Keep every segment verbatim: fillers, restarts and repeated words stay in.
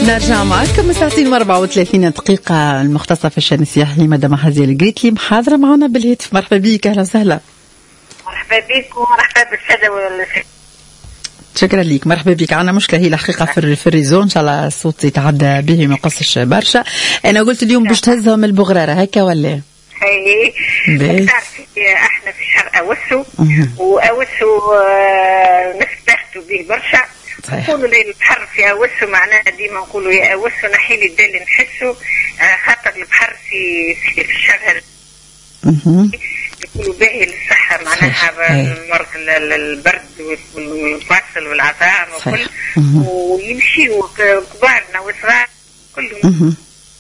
نرجع معكم ساعتين وأربعة وثلاثين دقيقة المختصة في الشأن السياحي. مدام هزيل القريتلي محاضرة معنا بالهاتف. مرحبا بك. أهلا وسهلا. مرحبا بك ومرحبا بالسادة والسادة. شكرا لك. مرحبا بك. عنا مشكلة هي الحقيقة في في الريزو، إن شاء الله الصوت يتعدى به ما يقصش برشا. أنا قلت اليوم باش تهزهم البغرارة هكا ولا؟ هي تعرفي احنا في شهر أوسو وأوسو نستخدموا به برشا. نقولوا لي البحر في أوسو معناها ديما نقولوا يا أوسو نحيلي الدل نحسه، خاطر البحر في في الشهر يقولوا باهي للصحة، معناها مرض البرد والفصل والعظام وكل، ويمشيوا كبارنا وصغار كلهم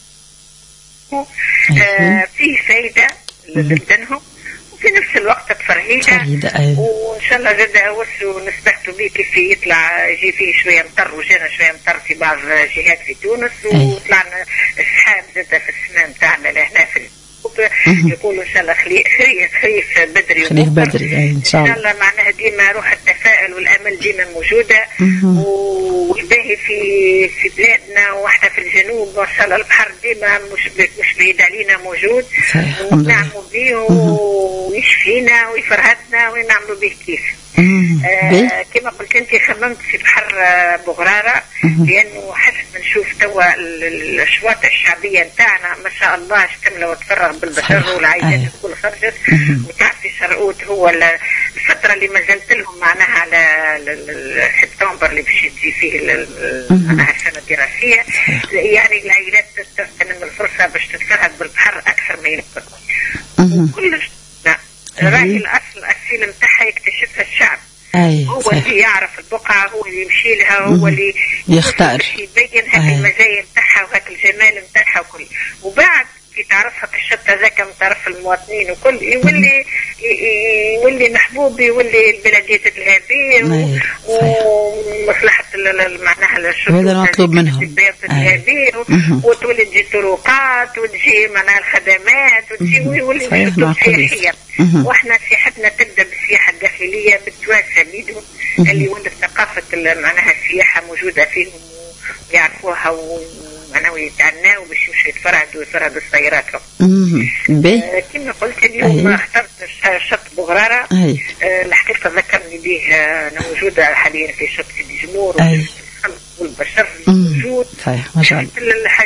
آه فيه فايدة لبدنهم وفي نفس الوقت تفرهيدة، وإن شاء الله زاد أوسو نستخدموا به كيف يطلع يجي فيه شوية مطر، وجانا شوية مطر في بعض جهات في تونس، وطلعنا السحاب زاد في السماء متاعنا لهنا في يقولوا ان شاء الله خريف خريف بدري خريف بدري ان شاء الله. ان شاء الله معناها ديما روح التفاؤل والامل ديما موجوده، والباهي في في بلادنا واحنا في الجنوب وان شاء الله البحر ديما مش مش بعيد علينا موجود، ونعملوا به ويشفينا ويفرهدنا ونعملوا به كيف. آه كما قلت انت خممت في بحر بغرارة، لانه حسب نشوف توا الاشواط الشعبيه نتاعنا ما شاء الله اشتمله وتفرغ بالبشر والعائلات الكل خرجت، وتعرفي شرقوت هو الفتره اللي ما زلت لهم معناها على سبتمبر اللي باش تجي فيه معناها السنه الدراسيه، يعني العائلات تغتنم الفرصه باش تتفرغ بالبحر اكثر ما يمكن. وكلش راهي الاصل الاصيل نتاعها يكتشفها الشعب. أي هو صحيح. اللي يعرف البقعة، هو اللي يمشي لها، هو اللي يختار يبين هاك المزايا نتاعها وهاك الجمال نتاعها وكل، وبعد كي تعرفها كالشتى ذاك من طرف المواطنين وكل يولي يولي محبوب، يولي البلدية تلهى به ومصلحة معناها الشرطة هذا المطلوب منهم، وتولي تجي طرقات وتجي معناها الخدمات وتجي ويولي الشرطة سياحية. واحنا سياحتنا تبدا بالسياحة الداخلية بالتوانسة بيدهم اللي ولات ثقافة معناها السياحة موجودة فيهم ويعرفوها ومعناها يتعناوا باش يمشوا يتفرعدوا يتفرعدوا السيارات. آه كما قلت اليوم اخترت شط بغرارة. آه الحقيقة ذكرني به، أنا موجودة حاليا في شط سيدي جمهور والبشر موجود. صحيح ما شاء الله.